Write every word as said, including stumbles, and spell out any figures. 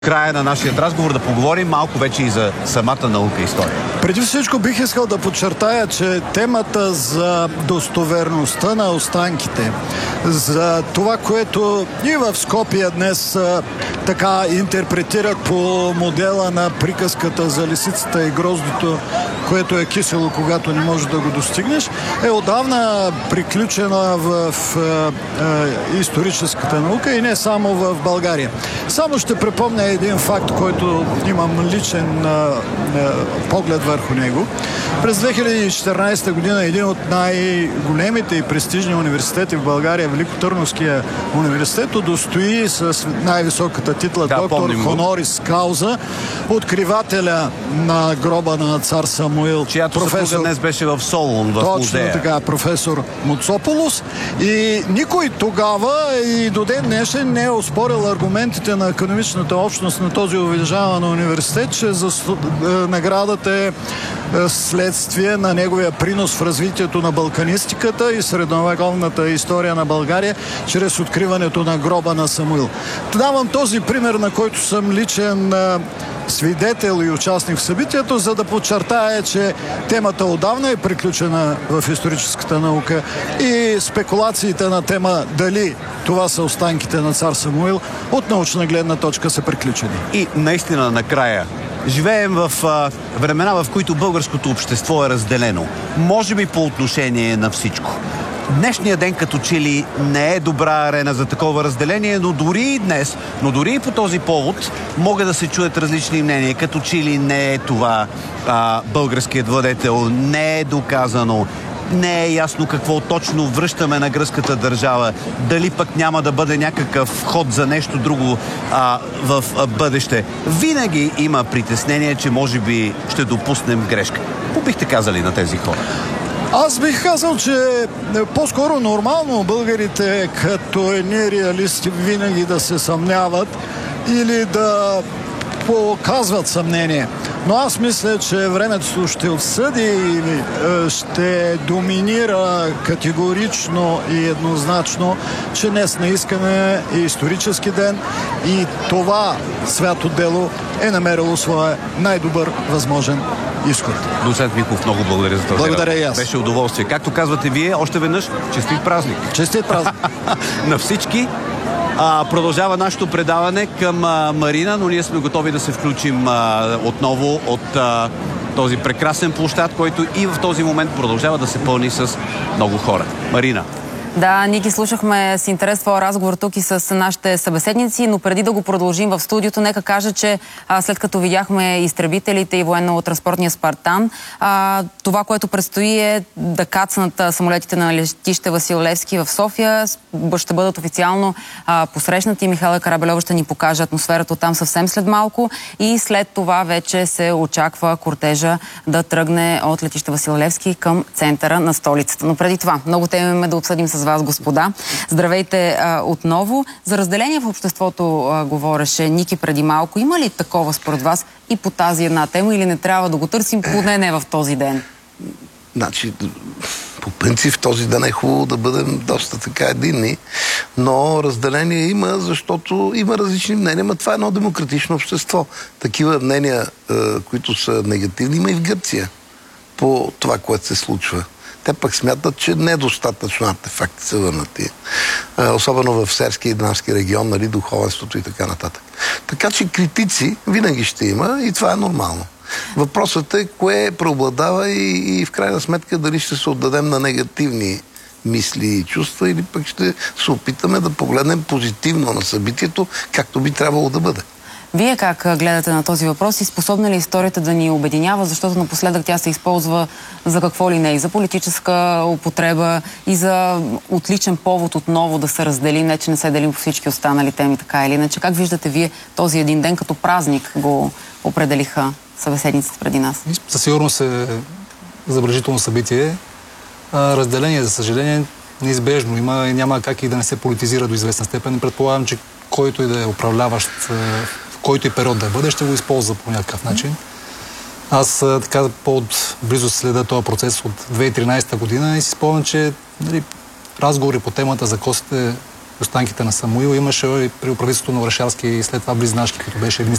Края на нашия разговор да поговорим малко вече и за самата наука и история. Преди всичко бих искал да подчертая, че темата за достоверността на останките, за това, което и в Скопие днес а, така интерпретират по модела на приказката за лисицата и гроздото, което е кисело, когато не можеш да го достигнеш, е отдавна приключена в, в а, историческата наука и не само в България. Само ще припомня един факт, който имам личен а, а, поглед върху него. През две хиляди и четиринадесета година един от най-големите и престижни университети в България, Великотърновския университет, удостои с най-високата титла да, доктор хонорис кауза откривателя на гроба на цар Самуил. Чиято професор днес беше в Солун, в музея. Точно така, професор Муцополос. И никой тогава и до ден днешен не е оспорил аргументите на академичната общност на този уважаван университет, че за наградата е следствие на неговия принос в развитието на балканистиката и средновековната история на България чрез откриването на гроба на Самуил. Давам този пример, на който съм личен свидетел и участник в събитието, за да подчертая, че темата отдавна е приключена в историческата наука и спекулациите на тема дали това са останките на цар Самуил от научна гледна точка са приключени. И наистина накрая живеем в а, времена, в които българското общество е разделено. Може би по отношение на всичко. Днешния ден като че ли не е добра арена за такова разделение, но дори и днес, но дори и по този повод могат да се чуят различни мнения, като че ли не е това а, българският владетел, не е доказано, не е ясно какво точно връщаме на гръцката държава, дали пък няма да бъде някакъв ход за нещо друго а, в а, бъдеще. Винаги има притеснение, че може би ще допуснем грешка. Какво бихте казали на тези хора? Аз бих казал, че по-скоро нормално българите като едни реалисти винаги да се съмняват или да показват съмнение. Но аз мисля, че времето ще отсъди и ще доминира категорично и еднозначно, че днес наискаме и исторически ден и това свято дело е намерило своя най-добър възможен изход. Доцент Михов, много благодаря за този Благодаря и аз. Беше удоволствие. Както казвате вие, още веднъж честит празник. Честит празник. На всички. А, продължава нашето предаване към а, Марина, но ние сме готови да се включим а, отново от а, този прекрасен площад, който и в този момент продължава да се пълни с много хора. Марина. Да, Ники, слушахме с интерес твоя разговор тук и с нашите събеседници, но преди да го продължим в студиото, нека кажа, че а, след като видяхме изтребителите и военно-транспортния Спартан, а, това, което предстои е да кацнат самолетите на летище Васил Левски в София, ще бъдат официално а, посрещнати. Михайла Карабельова ще ни покаже атмосферата там съвсем след малко и след това вече се очаква кортежа да тръгне от летище Васил Левски към центъра на столицата. Но преди това, много теми имаме да обсъдим с вас, господа. Здравейте а, отново. За разделение в обществото а, говореше Ники преди малко. Има ли такова според вас и по тази една тема или не трябва да го търсим, поне не в този ден? Значи, по принцип в този ден е хубаво да бъдем доста така единни, но разделение има, защото има различни мнения, но това е едно демократично общество. Такива мнения, е, които са негативни, има и в Гърция по това, което се случва. Те пък смятат, че недостатъчно артефакти са върнати. Е, особено в Серския и Дунавски регион, нали, духовенството и така нататък. Така че критици винаги ще има и това е нормално. Въпросът е кое преобладава и, и в крайна сметка дали ще се отдадем на негативни мисли и чувства или пък ще се опитаме да погледнем позитивно на събитието, както би трябвало да бъде. Вие как гледате на този въпрос и способна ли историята да ни обединява, защото напоследък тя се използва за какво ли не, и за политическа употреба, и за отличен повод отново да се раздели, не че не се делим по всички останали теми, така или иначе. Как виждате вие този един ден като празник го определиха събеседниците преди нас? Със сигурност е забележително събитие. Разделение, за съжаление, неизбежно има и няма как и да не се политизира до известна степен. Предполагам, че който и да е управляващ, в който и период да бъде, ще го използва по някакъв начин. Аз така по-близо следа този процес от две хиляди и тринадесета година и си спомням, че нали, разговори по темата за костите останките на Самуил. Имаше и при правителството на Орешарски и след това Близнашки, като беше